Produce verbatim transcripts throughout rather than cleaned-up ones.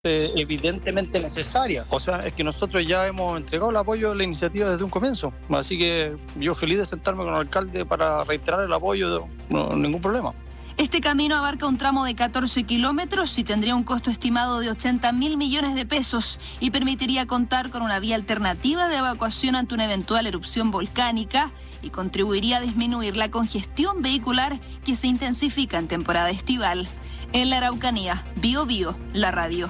Eh, evidentemente necesaria. O sea, es que nosotros ya hemos entregado el apoyo a la iniciativa desde un comienzo. Así que yo feliz de sentarme con el alcalde para reiterar el apoyo, no, ningún problema. Este camino abarca un tramo de catorce kilómetros y tendría un costo estimado de ochenta mil millones de pesos y permitiría contar con una vía alternativa de evacuación ante una eventual erupción volcánica y contribuiría a disminuir la congestión vehicular que se intensifica en temporada estival. En la Araucanía, Bío Bío, la radio.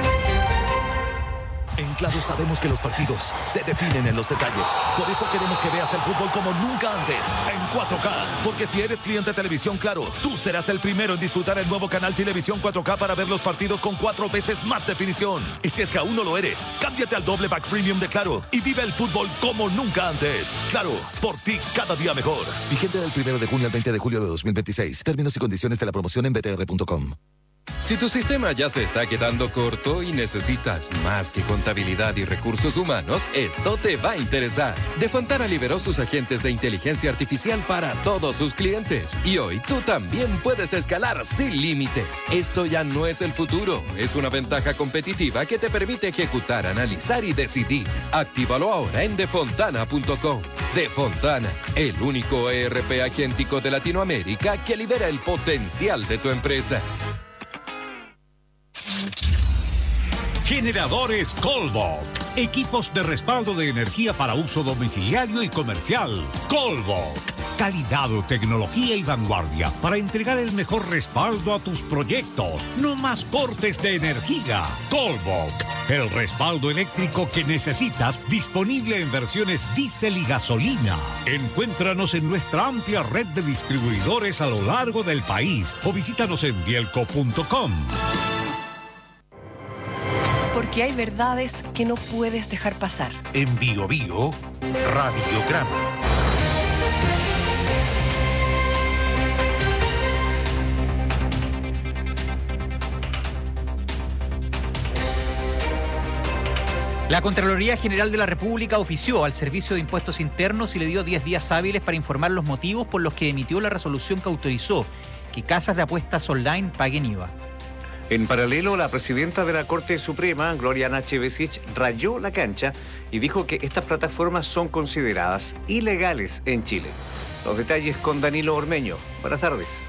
En Claro sabemos que los partidos se definen en los detalles. Por eso queremos que veas el fútbol como nunca antes, en cuatro K. Porque si eres cliente de Televisión Claro, tú serás el primero en disfrutar el nuevo canal Televisión cuatro K para ver los partidos con cuatro veces más definición. Y si es que aún no lo eres, cámbiate al doble back premium de Claro y vive el fútbol como nunca antes. Claro, por ti cada día mejor. Vigente del primero de junio al veinte de julio de dos mil veintiséis. Términos y condiciones de la promoción en b t r punto com. Si tu sistema ya se está quedando corto y necesitas más que contabilidad y recursos humanos, esto te va a interesar. De Fontana liberó sus agentes de inteligencia artificial para todos sus clientes. Y hoy tú también puedes escalar sin límites. Esto ya no es el futuro, es una ventaja competitiva que te permite ejecutar, analizar y decidir. Actívalo ahora en defontana punto com. Defontana, el único E R P agéntico de Latinoamérica que libera el potencial de tu empresa. Generadores Colbok. Equipos de respaldo de energía para uso domiciliario y comercial. Colbok. Calidad, tecnología y vanguardia para entregar el mejor respaldo a tus proyectos. No más cortes de energía. Colbok. El respaldo eléctrico que necesitas, disponible en versiones diésel y gasolina. Encuéntranos en nuestra amplia red de distribuidores a lo largo del país o visítanos en bielco punto com. Porque hay verdades que no puedes dejar pasar. En Bío Bío, Radiograma. La Contraloría General de la República ofició al Servicio de Impuestos Internos y le dio diez días hábiles para informar los motivos por los que emitió la resolución que autorizó que casas de apuestas online paguen I V A. En paralelo, la presidenta de la Corte Suprema, Gloriana Chevesich, rayó la cancha y dijo que estas plataformas son consideradas ilegales en Chile. Los detalles con Danilo Ormeño. Buenas tardes.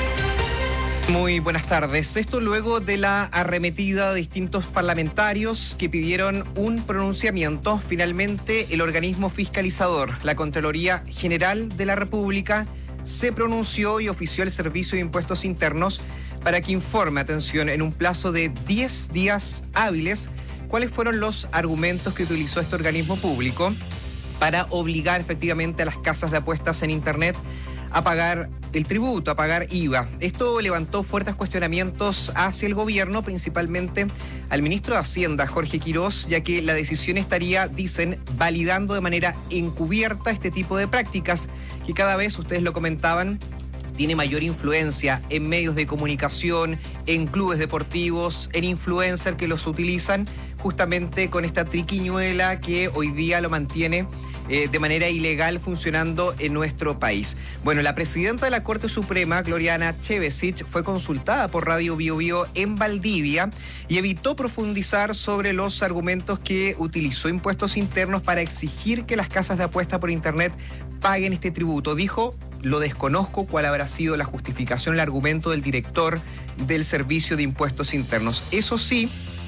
Muy buenas tardes. Esto luego de la arremetida de distintos parlamentarios que pidieron un pronunciamiento. Finalmente, el organismo fiscalizador, la Contraloría General de la República, se pronunció y ofició al Servicio de Impuestos Internos para que informe, atención, en un plazo de diez días hábiles, cuáles fueron los argumentos que utilizó este organismo público para obligar efectivamente a las casas de apuestas en Internet a pagar el tributo, a pagar I V A. Esto levantó fuertes cuestionamientos hacia el gobierno, principalmente al ministro de Hacienda, Jorge Quirós, ya que la decisión estaría, dicen, validando de manera encubierta este tipo de prácticas que cada vez, ustedes lo comentaban, tiene mayor influencia en medios de comunicación, en clubes deportivos, en influencers que los utilizan justamente con esta triquiñuela que hoy día lo mantiene eh, de manera ilegal funcionando en nuestro país. Bueno, la presidenta de la Corte Suprema, Gloriana Chevesich, fue consultada por Radio Bío Bío en Valdivia y evitó profundizar sobre los argumentos que utilizó Impuestos Internos para exigir que las casas de apuesta por Internet paguen este tributo. Dijo: lo desconozco cuál habrá sido la justificación, el argumento del director del Servicio de Impuestos Internos. Eso sí,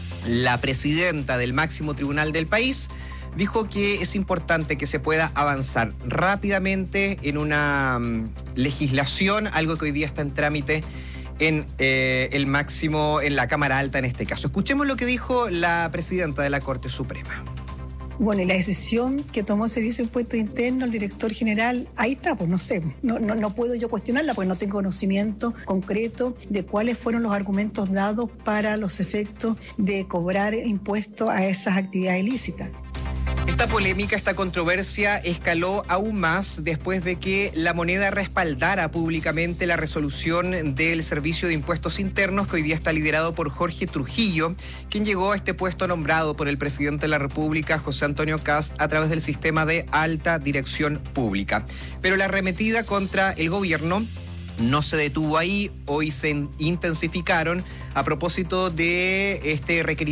la presidenta del máximo tribunal del país dijo que es importante que se pueda avanzar rápidamente en una um, legislación, algo que hoy día está en trámite en eh, el máximo, en la Cámara Alta en este caso. Escuchemos lo que dijo la presidenta de la Corte Suprema. Bueno, y la decisión que tomó el Servicio de Impuestos Internos, el director general, ahí está, pues no sé, no, no, no puedo yo cuestionarla, pues no tengo conocimiento concreto de cuáles fueron los argumentos dados para los efectos de cobrar impuestos a esas actividades ilícitas. Esta polémica, esta controversia escaló aún más después de que La Moneda respaldara públicamente la resolución del Servicio de Impuestos Internos, que hoy día está liderado por Jorge Trujillo, quien llegó a este puesto nombrado por el presidente de la República, José Antonio Kast, a través del sistema de alta dirección pública. Pero la arremetida contra el gobierno no se detuvo ahí, hoy se intensificaron a propósito de este requerimiento